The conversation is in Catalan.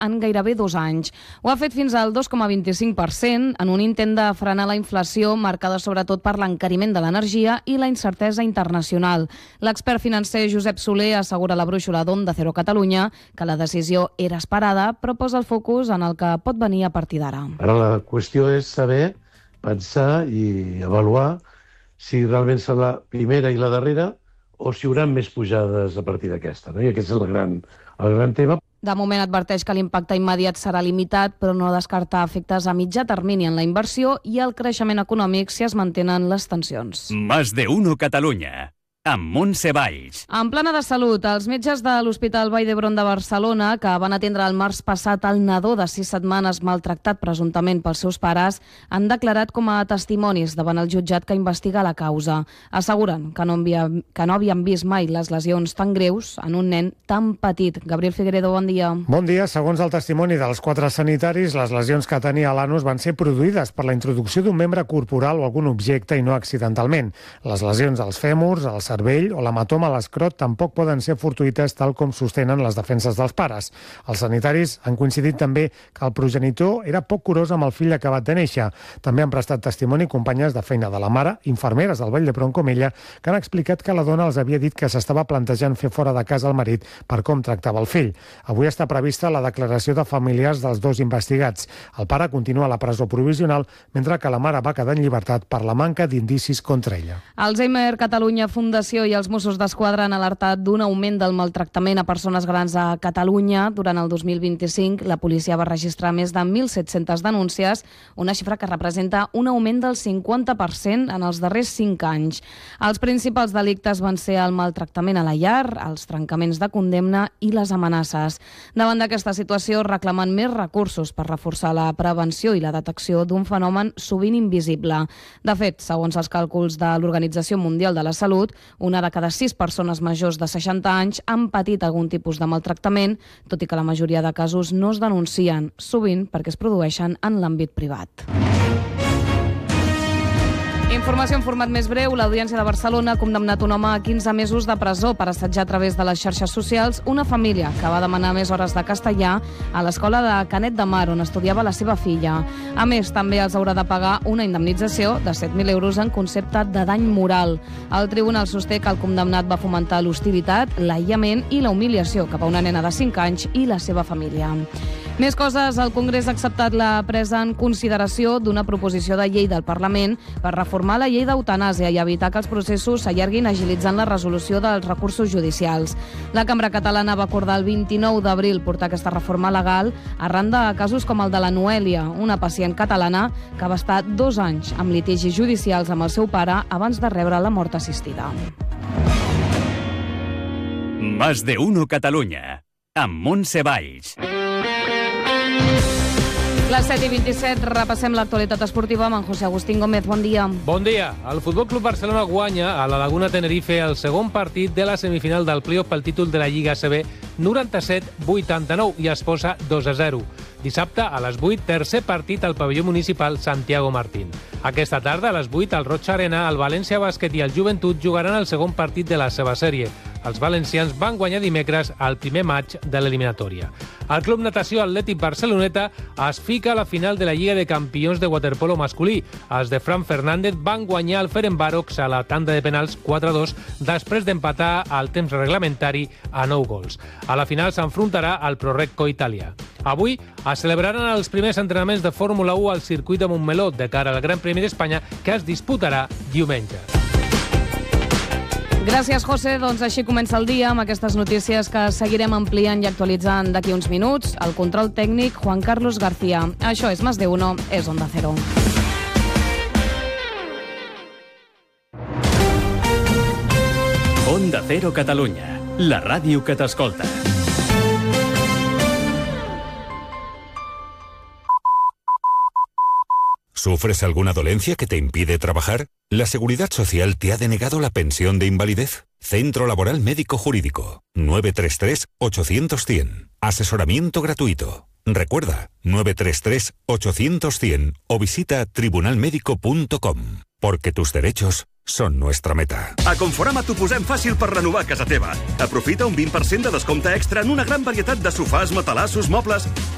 en gairebé 2 anys. Ho ha fet fins al 2,25% en un intent de frenar la inflació marcada sobretot per l'encariment de l'energia i la incertesa internacional. L'expert financer Josep Soler assegura a la brúixola d'Onda Cero Catalunya que la decisió era esperada, però posa el focus en el que pot venir a partir d'ara. Ara la qüestió és saber, pensar i avaluar si realment serà la primera i la darrera o si hi haurà més pujades a partir d'aquesta, no? I aquest és el gran tema. De moment adverteix que l'impacte immediat serà limitat, però no descarta efectes a mitjà termini en la inversió i el creixement econòmic si es mantenen les tensions. Más de uno Catalunya, amb Montse Valls. En plana de salut, els metges de l'Hospital Vall d'Hebron de Barcelona, que van atendre el març passat el nadó de 6 setmanes maltractat presumptament pels seus pares, han declarat com a testimonis davant el jutjat que investiga la causa. Asseguren que no havien vist mai les lesions tan greus en un nen tan petit. Gabriel Figueredo, bon dia. Bon dia. Segons el testimoni dels 4 sanitaris, les lesions que tenia l'anus van ser produïdes per la introducció d'un membre corporal o algun objecte i no accidentalment. Les lesions als fèmurs, als cervell o l'hematoma a l'escrot tampoc poden ser fortuïtes tal com sostenen les defenses dels pares. Els sanitaris han coincidit també que el progenitor era poc curós amb el fill acabat de néixer. També han prestat testimoni companyes de feina de la mare, infermeres del Vall d'Hebron com ella, que han explicat que la dona els havia dit que s'estava plantejant fer fora de casa el marit per com tractava el fill. Avui està prevista la declaració de familiars dels 2 investigats. El pare continua a la presó provisional, mentre que la mare va quedar en llibertat per la manca d'indicis contra ella. Alzheimer Catalunya Fundació i els Mossos d'Esquadra han alertat d'un augment del maltractament a persones grans a Catalunya. Durant el 2025, la policia va registrar més de 1.700 denúncies, una xifra que representa un augment del 50% en els darrers 5 anys. Els principals delictes van ser el maltractament a la llar, els trencaments de condemna i les amenaces. Davant d'aquesta situació, reclamen més recursos per reforçar la prevenció i la detecció d'un fenomen sovint invisible. De fet, segons els càlculs de l'Organització Mundial de la Salut, una de cada 6 persones majors de 60 anys han patit algun tipus de maltractament, tot i que la majoria de casos no es denuncien, sovint perquè es produeixen en l'àmbit privat. Informació en format més breu. L'Audiència de Barcelona ha condemnat un home a 15 mesos de presó per assetjar a través de les xarxes socials una família que va demanar més hores de castellà a l'escola de Canet de Mar, on estudiava la seva filla. A més, també els haurà de pagar una indemnització de 7.000 euros en concepte de dany moral. El tribunal sosté que el condemnat va fomentar l'hostilitat, l'aïllament i la humiliació cap a una nena de 5 anys i la seva família. Més coses. El Congrés ha acceptat la presa en consideració d'una proposició de llei del Parlament per reformar la llei d'eutanàsia i evitar que els processos s'allarguin agilitzant la resolució dels recursos judicials. La Cambra Catalana va acordar el 29 d'abril portar aquesta reforma legal arran de casos com el de la Noèlia, una pacient catalana que va estar 2 anys amb litigis judicials amb el seu pare abans de rebre la mort assistida. Más de uno Catalunya, amb Montse Valls. Les 7:27, repassem l'actualitat esportiva amb en José Agustín Gómez. Bon dia. Bon dia. El Futbol Club Barcelona guanya a la Laguna Tenerife el segon partit de la semifinal del playoff pel títol de la Lliga ACB 97-89 i es posa 2-0. Dissabte, a les 8, tercer partit al pavelló municipal Santiago Martín. Aquesta tarda, a les 8, al Roig Arena, el València Bàsquet i el Joventut jugaran el segon partit de la seva sèrie. Els valencians van guanyar dimecres el primer maig de l'eliminatòria. El Club Natació Atlètic Barceloneta es fica a la final de la Lliga de Campions de waterpolo masculí. Els de Fran Fernández van guanyar el Ferencvárox a la tanda de penals 4-2 després d'empatar al temps reglamentari a 9 gols. A la final s'enfrontarà al Prorecco italià. Avui es celebraran els primers entrenaments de Fórmula 1 al circuit de Montmeló de cara al Gran Premi d'Espanya que es disputarà diumenge. Gràcies, José. Doncs així comença el dia amb aquestes notícies que seguirem ampliant i actualitzant d'aquí uns minuts. El control tècnic, Juan Carlos García. Això és Más de Uno, és Onda Cero. Onda Cero Catalunya, la ràdio que t'escolta. ¿Sufres alguna dolencia que te impide trabajar? ¿La Seguridad Social te ha denegado la pensión de invalidez? Centro Laboral Médico Jurídico. 933-800-100. Asesoramiento gratuito. Recuerda, 933-800-100 o visita tribunalmedico.com. Porque tus derechos són nuestra meta. A Conforama t'ho posem fàcil per renovar casa teva. Aprofita un 20% de descompte extra en una gran varietat de sofàs, matalassos, mobles...